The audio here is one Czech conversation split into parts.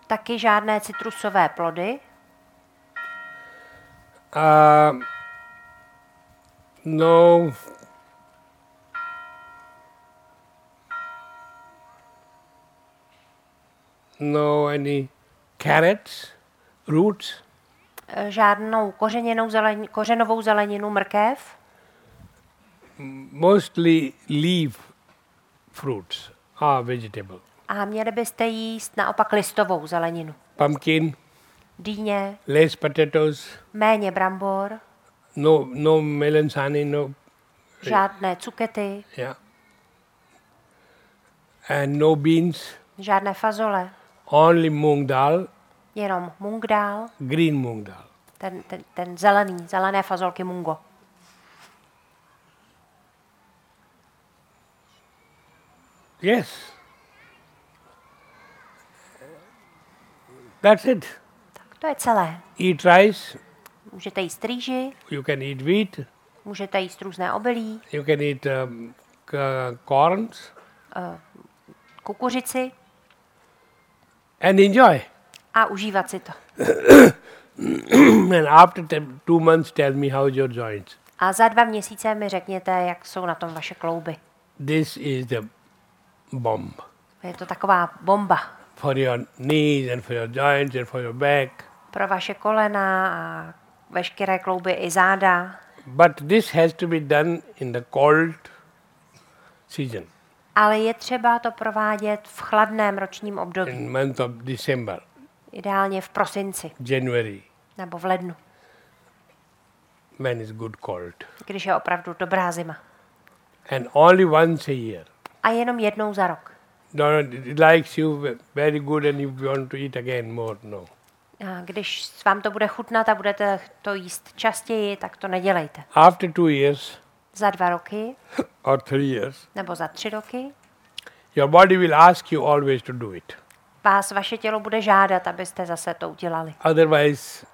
Taky žádné citrusové plody. No any carrots, roots. Žádnou kořenovou zeleninu, mrkev. Mostly leaf fruits are vegetable. A měli byste jíst naopak listovou zeleninu. Pumpkin, Dýně, less potatoes, méně brambor, no melon honey, no. žádné cukety, Yeah. And no beans, žádné fazole, only moong dal, jenom mung dál, green moong dal. ten zelené fazolky mungo. Yes. That's it. Tak to je celé. Eat rice, Můžete jíst rýži, you can eat wheat, můžete jíst různé obilí, you can eat corns, kukuřici and enjoy. a užívat si to. And after 2 months, tell me how's your joints. A za 2 měsíce mi řekněte, jak jsou na tom vaše klouby. This is the bomb Je to taková bomba for your knees and for your joints and for your back. pro vaše kolena a veškeré klouby i záda. But this has to be done in the cold season, Ale je třeba to provádět v chladném ročním období. in month of December, Ideálně v prosinci January, nebo v lednu, when it's good cold. když je opravdu dobrá zima. And only once a year. A jenom jednou za rok. No, it likes you very good and you want to eat again more, no. A když vám to bude chutnat a budete to jíst častěji, tak to nedělejte. After 2 years Za 2 roky or 3 years, nebo za 3 roky your body will ask you always to do it. vás vaše tělo bude žádat, abyste zase to udělali. Otherwise,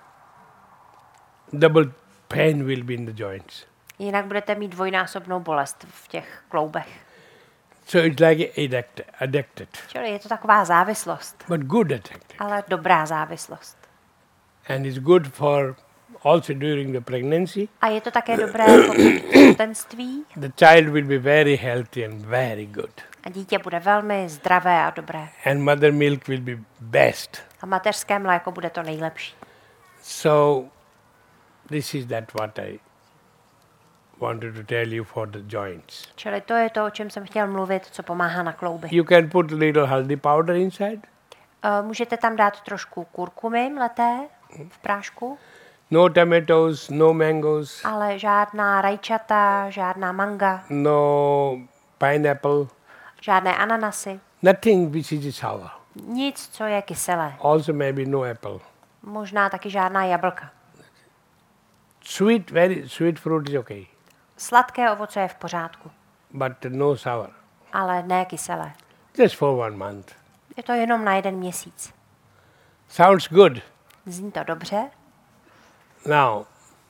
double pain will be in the joints. Jinak budete mít dvojnásobnou bolest v těch kloubech. So it's like addicted, Čili je to taková závislost, but good addicted. ale dobrá závislost. And it's good for also during the pregnancy. A je to také dobré po těhotenství The child will be very healthy and very good. a dítě bude velmi zdravé a dobré. And mother milk will be best. A mateřské mléko bude to nejlepší. So this is that what I wanted to tell you for the joints. Čili to je to, o čem jsem chtěl mluvit, co pomáhá na klouby. You can put little haldi powder inside. Můžete tam dát trošku kurkumy mleté v prášku, No tomatoes, no mangoes, ale žádná rajčata, žádná manga, no pineapple, žádné ananasy, nothing which is sour. nic, co je kyselé. Also maybe no apple. Možná taky žádná jablka. Sweet, very sweet fruit is okay, Sladké ovoce je v pořádku, but no sour. ale ne kyselé. Just for 1 month. Je to jenom na 1 měsíc. Sounds good. Zní to dobře? Now,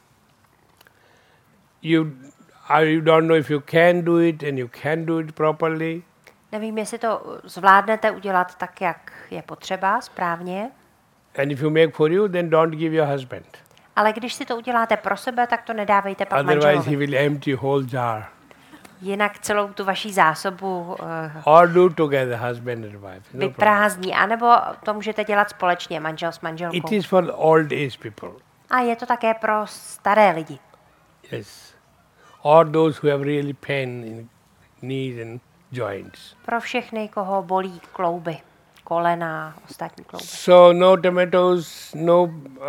you don't know if you can do it and you can do it properly. Nevím, jestli to zvládnete udělat tak, jak je potřeba, správně, And if you make for you, then don't give your husband. ale když si to uděláte pro sebe, tak to nedávejte pak Otherwise, he manželovi. will empty whole jar. Jinak celou tu vaší zásobu Or do together, husband and wife. No problem. vyprázdní. A nebo to můžete dělat společně, manžel s manželkou. It is for old age people. A je to také pro staré lidi. Yes. Or those who have really pain in knees and joints. Pro všechny, koho bolí klouby, kolena, ostatní klouby. So no tomatoes, no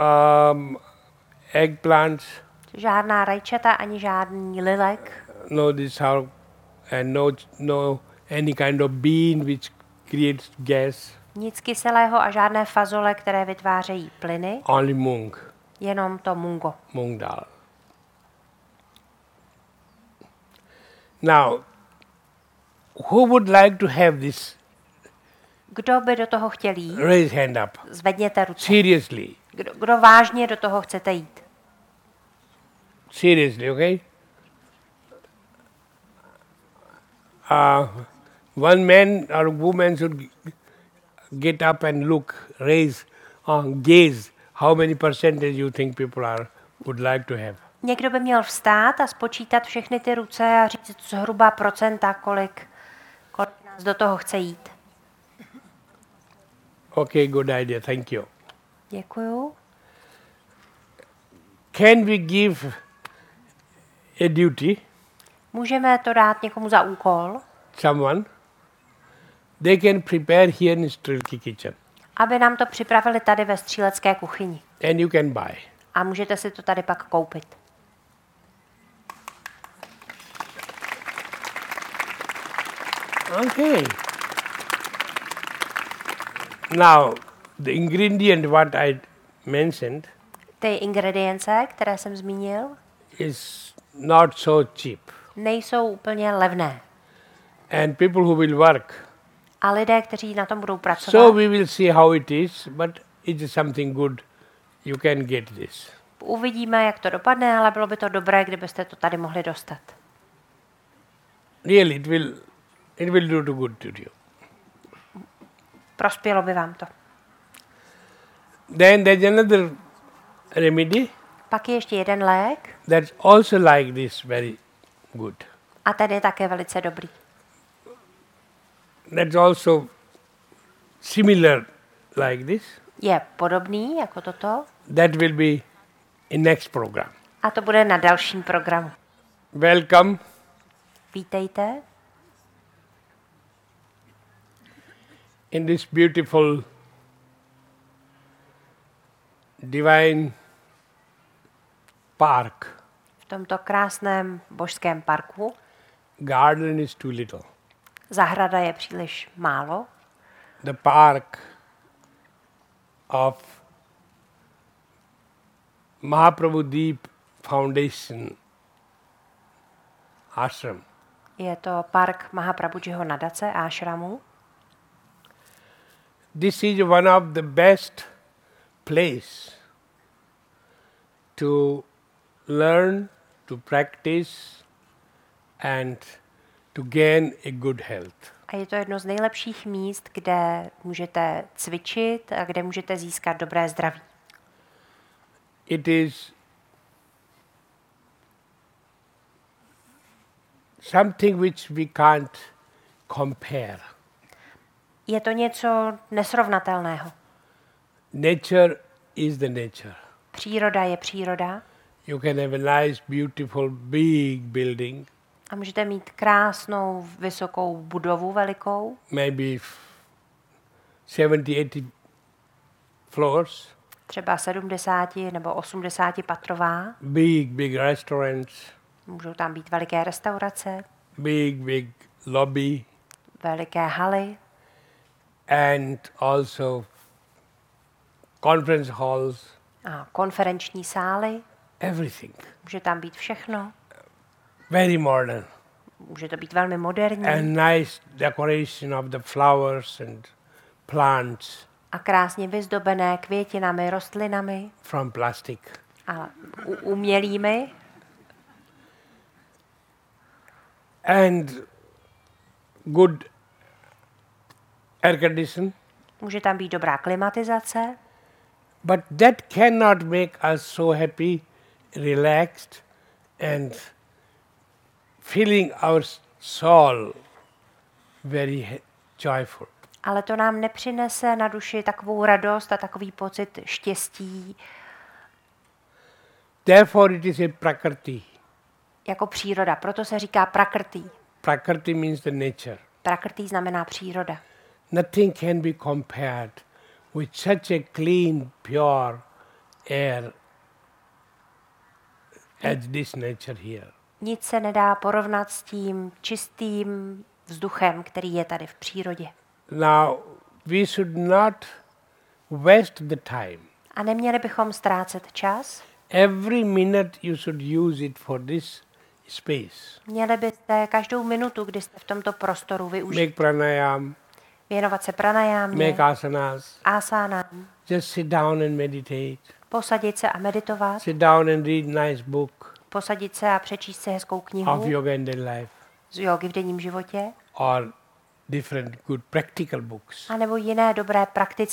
eggplants, Žádná rajčata ani žádný lilek, no this how, and no any kind of bean which creates gas. nic kyselého a žádné fazole, které vytvářejí plyny, Only moong jenom to mungo. dal. Now, who would like to have this? Kdo by do toho chtěl jít? Raise hand up. Zvedněte ruce. Seriously. Kdo vážně do toho chcete jít? Seriously, okay? One man or woman should get up and look, gaze, how many percentage you think people would like to have. Někdo by měl vstát a spočítat všechny ty ruce a říct zhruba procenta, kolik nás do toho chce jít. Okay, good idea. Thank you. Děkuju. Can we give a duty, Můžeme to dát někomu za úkol, someone? They can prepare here in Strilky kitchen, aby nám to připravili tady ve střílecké kuchyni. and you can buy. A můžete si to tady pak koupit. Okay. Now, the ingredient what I mentioned Ty ingredience, které jsem zmínil, is not so cheap. nejsou úplně levné. And people who will work. A lidé, kteří na tom budou pracovat, So we will see how it is, but it is something good. You can get this. uvidíme, jak to dopadne, ale bylo by to dobré, kdybyste to tady mohli dostat. Really, it will do good to you. Prospělo by vám to. Then there's another remedy Pak je ještě jeden lék that's also like this, very good. a ten je také velice dobrý. That's also similar like this. Je podobný jako toto That will be in next program. a to bude na dalším programu. Welcome. Vítejte In this beautiful divine park. v tomto krásném božském parku. Garden is too little. Zahrada je příliš málo. The park of Mahaprabhu Deep Foundation ashram. Je to park Mahaprabhujiho nadace Ashramu. This is one of the best place to learn, to practice and to gain a good health. A je to jedno z nejlepších míst, kde můžete cvičit a kde můžete získat dobré zdraví. It is something which we can't compare. Je to něco nesrovnatelného. Nature is the nature. Příroda je příroda You can have a nice, beautiful, big building, a můžete mít krásnou, vysokou budovu velikou, maybe 70, 80 floors, třeba 70 nebo 80 patrová. big restaurants, Můžou tam být veliké restaurace, big lobby, veliké haly and also conference halls, a konferenční sály. everything. Může tam být všechno. Very modern. Může to být velmi moderní And nice decoration of the flowers and plants a krásně vyzdobené květinami, rostlinami from plastic. a umělými. And good air condition. Může tam být dobrá klimatizace, But that cannot make us so happy, relaxed, and feeling our soul very joyful. ale to nám nepřinese na duši takovou radost a takový pocit štěstí Therefore, it is a prakrti. jako příroda. Proto se říká prakrti. Prakrti means the nature. Prakrti znamená příroda. Nothing can be compared with such a clean, pure air as this nature here. Nic se nedá porovnat s tím čistým vzduchem, který je tady v přírodě. Now, we should not waste the time. A neměli bychom ztrácet čas. Every minute you should use it for this space. Měli byste každou minutu, kdy jste v tomto prostoru využít, Make pranayam, věnovat se pranajámě, make asanas, asánám, just sit down and meditate. posadit se a meditovat, Sit down and read nice book posadit se a přečíst si hezkou of knihu yoga in daily life, z jogy v denním životě, or different good practical books. A nebo jiné dobré praktické